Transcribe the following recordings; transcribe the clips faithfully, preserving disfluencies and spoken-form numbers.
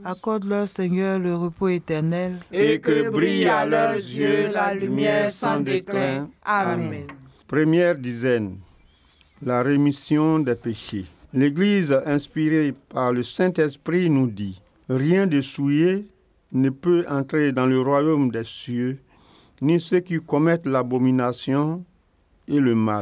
Accorde-leur, Seigneur, le repos éternel. Et que brille à leurs yeux la lumière sans déclin. Amen. Première dizaine, la rémission des péchés. L'Église, inspirée par le Saint-Esprit, nous dit « Rien de souillé ne peut entrer dans le royaume des cieux, ni ceux qui commettent l'abomination et le mal. »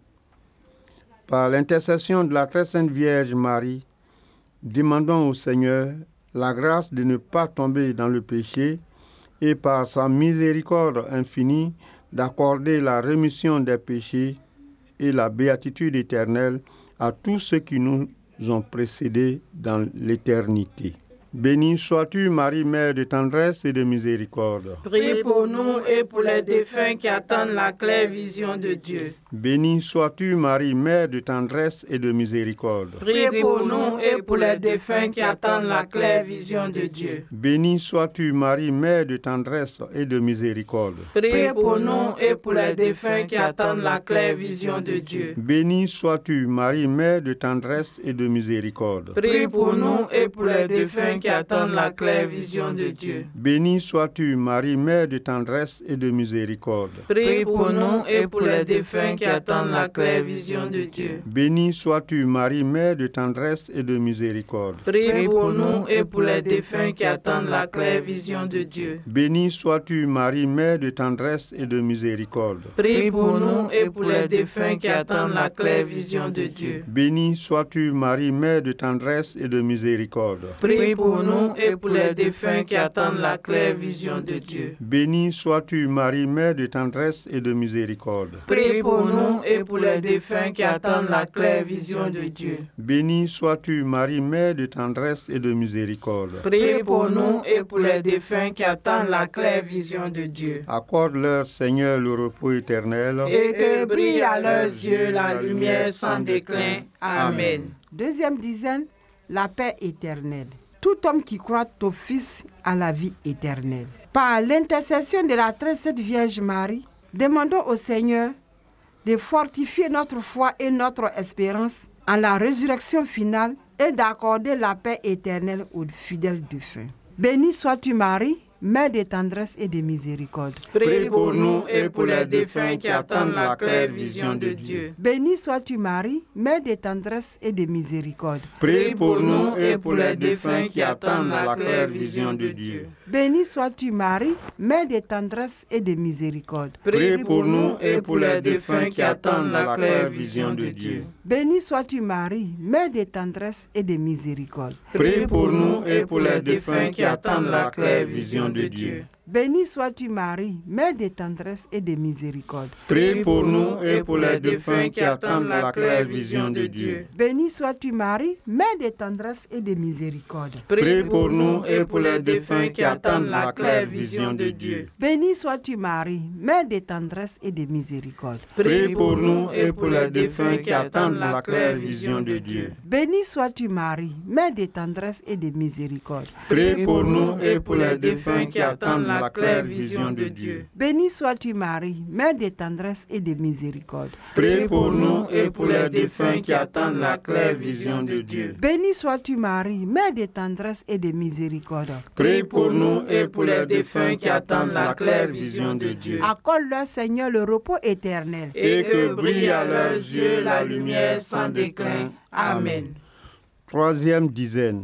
Par l'intercession de la très sainte Vierge Marie, demandons au Seigneur la grâce de ne pas tomber dans le péché et par sa miséricorde infinie d'accorder la rémission des péchés et la béatitude éternelle à tous ceux qui nous ont précédés dans l'éternité. Bénie sois-tu, Marie, Mère de tendresse et de miséricorde. Prie pour nous et pour les défunts qui attendent la claire vision de Dieu. Bénie sois-tu, Marie, Mère de tendresse et de miséricorde. Prie pour nous et pour les défunts qui attendent la claire vision de Dieu. Bénie sois-tu, Marie, Mère de tendresse et de miséricorde. Prie pour nous et pour les défunts qui attendent la claire vision de Dieu. Bénie sois-tu, Marie, Mère de tendresse et de miséricorde. Prie pour nous et pour les défunts qui attendent la claire vision de Dieu. Bénie sois-tu, Marie, Mère de tendresse et de miséricorde. Prie pour nous et pour les défunts qui attendent la claire vision de Dieu. Bénie sois-tu, Marie, Mère de tendresse et de miséricorde. Prie pour nous et pour les défunts qui attendent la claire vision de Dieu. Bénie sois-tu, Marie, Mère de tendresse et de miséricorde. Prie pour nous et pour les défunts qui attendent la claire vision de Dieu. Bénie sois-tu, Marie, Mère de tendresse et de miséricorde. Prie pour nous et pour les défunts qui attendent la claire vision de Dieu. Bénie sois-tu, Marie, Mère de tendresse et de miséricorde. Prie pour nous et pour les défunts qui attendent la claire vision de Dieu. Bénie sois-tu, Marie, Mère de tendresse et de miséricorde. Prie pour nous et pour les défunts qui attendent la claire vision de Dieu. Accorde-leur, Seigneur, le repos éternel. Et que brille à leurs yeux la lumière sans déclin. Amen. Deuxième dizaine, la paix éternelle. Tout homme qui croit au Fils a la vie éternelle. Par l'intercession de la très sainte Vierge Marie, demandons au Seigneur de fortifier notre foi et notre espérance en la résurrection finale et d'accorder la paix éternelle aux fidèles défunts. Bénie sois-tu, Marie, Mère de tendresse et de miséricorde. Prie pour nous et pour les défunts qui attendent la claire vision de Dieu. Bénie sois-tu, Marie, Mère de tendresse et de miséricorde. Prie pour nous et pour les défunts qui attendent la claire vision de Dieu. Bénie sois-tu, Marie, Mère de tendresse et de miséricorde. Prie pour nous et pour les défunts qui attendent la claire vision de Dieu. Bénie sois-tu, Marie, Mère de tendresse et de miséricorde. Prie pour nous et pour les défunts qui attendent la claire vision de Dieu. Bénie sois-tu, Marie, Mère de tendresse et de miséricorde. Prie pour nous et pour les défunts qui attendent la claire vision de Dieu. Bénie sois-tu, Marie, Mère de tendresse et de miséricorde. Prie pour nous et pour les défunts qui attendent la claire vision de Dieu. Bénie sois-tu, Marie, Mère de tendresse et de miséricorde. Prie pour nous et pour les défunts qui attendent la claire vision de Dieu. Bénie sois-tu, Marie, Mère de tendresse et de miséricorde. Prie pour nous et pour les défunts qui attendent la la claire vision de Dieu. Bénie sois-tu, Marie, Mère de tendresse et de miséricorde. Prie pour nous et pour les défunts qui attendent la claire vision de Dieu. Bénie sois-tu, Marie, Mère de tendresse et de miséricorde. Prie pour nous et pour les défunts qui attendent la claire vision de Dieu. Accorde-leur, Seigneur, le repos éternel. Et que brille à leurs yeux la lumière sans déclin. Amen. Troisième dizaine,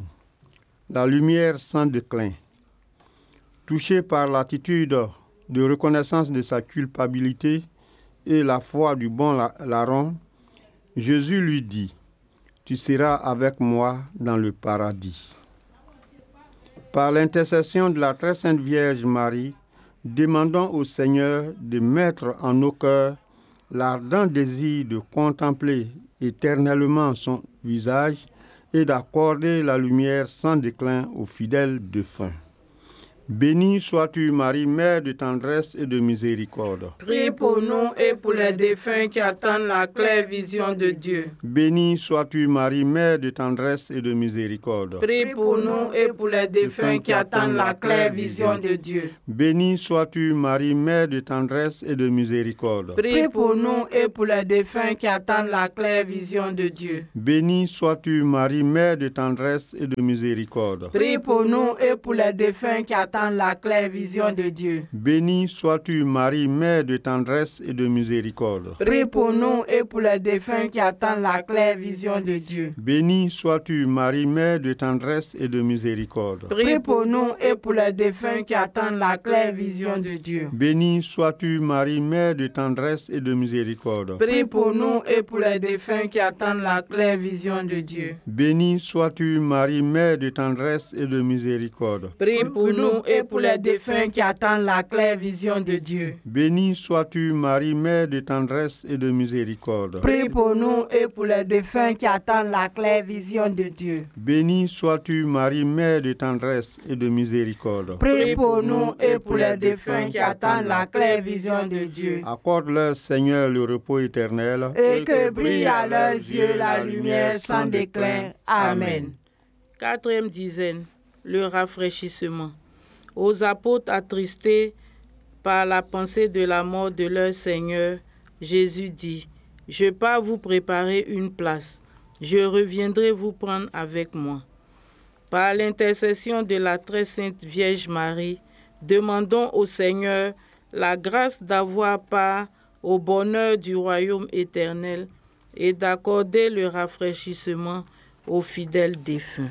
la lumière sans déclin. Touché par l'attitude de reconnaissance de sa culpabilité et la foi du bon larron, Jésus lui dit, « Tu seras avec moi dans le paradis. » Par l'intercession de la très sainte Vierge Marie, demandons au Seigneur de mettre en nos cœurs l'ardent désir de contempler éternellement son visage et d'accorder la lumière sans déclin aux fidèles défunts. Bénie sois-tu, Marie, mère de tendresse et de miséricorde. Prie pour nous et pour les défunts qui attendent la claire vision de Dieu. Bénie sois-tu, Marie, mère de tendresse et de miséricorde. Prie pour nous et pour les défunts qui attendent la claire vision de Dieu. Bénie sois-tu, Marie, mère de tendresse et de miséricorde. Prie pour nous et pour les défunts qui attendent la claire vision de Dieu. Bénie sois-tu, Marie, mère de tendresse et de miséricorde. Prie pour nous et pour les défunts qui attendent la claire vision de Dieu. Bénie sois-tu, Marie, mère de tendresse et de miséricorde. Prie pour nous et pour les défunts qui attendent la claire vision de Dieu. Bénie sois-tu, Marie, mère de tendresse et de miséricorde. Prie pour nous et pour les défunts qui attendent la claire vision de Dieu. Bénie sois-tu, Marie, mère de tendresse et de miséricorde. Prie pour nous et pour les défunts qui attendent la claire vision de Dieu. Bénie sois-tu, Marie, mère de tendresse et de miséricorde. Prie pour nous et pour les défunts qui attendent la claire vision de Dieu. Bénie sois-tu, Marie, mère de tendresse et de miséricorde. Prie pour nous et pour les défunts qui attendent la claire vision de Dieu. Bénie sois-tu, Marie, mère de tendresse et de miséricorde. Prie pour nous et pour les défunts qui attendent la claire vision de Dieu. Accorde-leur, Seigneur, le repos éternel. Et que brille à leurs yeux la lumière sans déclin. Amen. Quatrième dizaine, le rafraîchissement. Aux apôtres attristés par la pensée de la mort de leur Seigneur, Jésus dit, « Je pars vous préparer une place. Je reviendrai vous prendre avec moi. » Par l'intercession de la très sainte Vierge Marie, demandons au Seigneur la grâce d'avoir part au bonheur du royaume éternel et d'accorder le rafraîchissement aux fidèles défunts.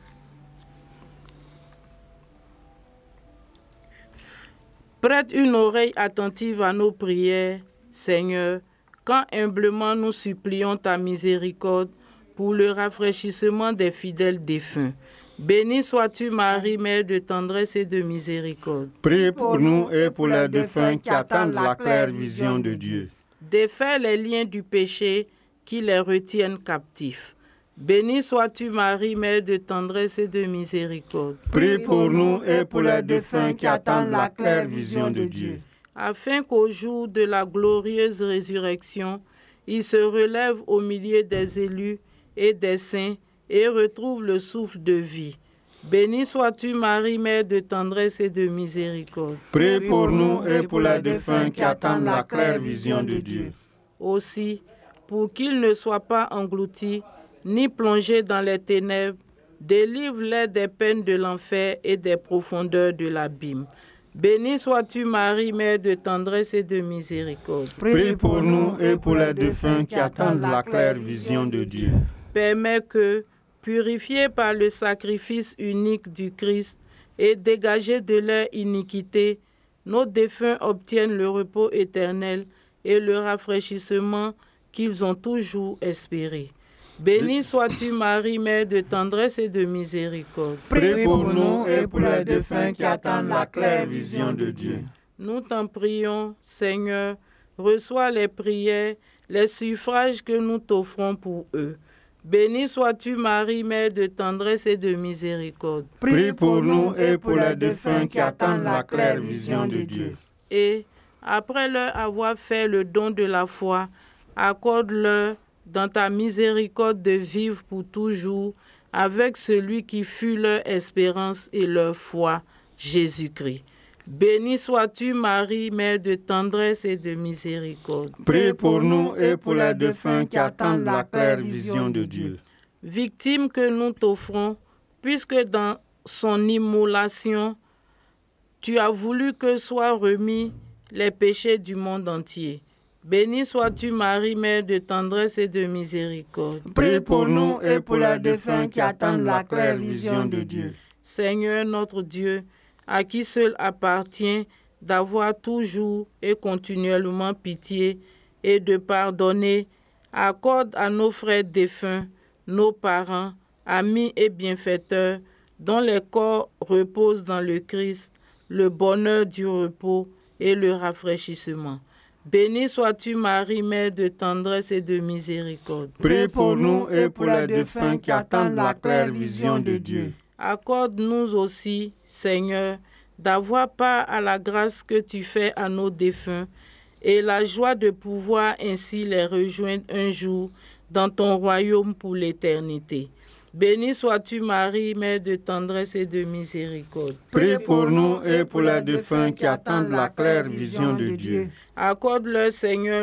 Prête une oreille attentive à nos prières, Seigneur, quand humblement nous supplions ta miséricorde pour le rafraîchissement des fidèles défunts. Béni sois-tu, Marie, mère de tendresse et de miséricorde. Prie pour nous et pour les défunts qui attendent la claire vision de Dieu. Défais les liens du péché qui les retiennent captifs. Béni sois-tu, Marie, mère de tendresse et de miséricorde. Prie pour nous et pour les défunts qui attendent la claire vision de Dieu. Afin qu'au jour de la glorieuse résurrection, ils se relèvent au milieu des élus et des saints et retrouvent le souffle de vie. Béni sois-tu, Marie, mère de tendresse et de miséricorde. Prie pour nous et pour les défunts qui attendent la claire vision de Dieu. Aussi, pour qu'ils ne soient pas engloutis, ni plongés dans les ténèbres, délivre-les des peines de l'enfer et des profondeurs de l'abîme. Béni sois-tu, Marie, mère de tendresse et de miséricorde. Prie pour nous et pour les défunts qui attendent la claire vision de Dieu. Permets que, purifiés par le sacrifice unique du Christ et dégagés de leur iniquité, nos défunts obtiennent le repos éternel et le rafraîchissement qu'ils ont toujours espéré. Béni sois-tu, Marie, mère de tendresse et de miséricorde. Prie pour nous et pour les défunts qui attendent la claire vision de Dieu. Nous t'en prions, Seigneur, reçois les prières, les suffrages que nous t'offrons pour eux. Béni sois-tu, Marie, mère de tendresse et de miséricorde. Prie pour nous et pour les défunts qui attendent la claire vision de Dieu. Et, après leur avoir fait le don de la foi, accorde-leur dans ta miséricorde de vivre pour toujours avec celui qui fut leur espérance et leur foi, Jésus-Christ. Béni sois-tu, Marie, mère de tendresse et de miséricorde. Prie pour nous et pour les défunts qui attendent la claire vision de Dieu. Victime que nous t'offrons, puisque dans son immolation, tu as voulu que soient remis les péchés du monde entier. Béni sois-tu, Marie, mère de tendresse et de miséricorde. Prie pour nous et pour les défunts qui attendent la claire vision de Dieu. Seigneur notre Dieu, à qui seul appartient d'avoir toujours et continuellement pitié et de pardonner, accorde à nos frères défunts, nos parents, amis et bienfaiteurs, dont les corps reposent dans le Christ, le bonheur du repos et le rafraîchissement. Béni sois-tu, Marie, mère de tendresse et de miséricorde. Prie pour nous et pour les défunts qui attendent la claire vision de Dieu. Accorde-nous aussi, Seigneur, d'avoir part à la grâce que tu fais à nos défunts et la joie de pouvoir ainsi les rejoindre un jour dans ton royaume pour l'éternité. Béni sois-tu Marie, Mère de tendresse et de miséricorde. Prie pour nous et pour les défunts qui attendent la claire vision de Dieu. Accorde-leur, Seigneur,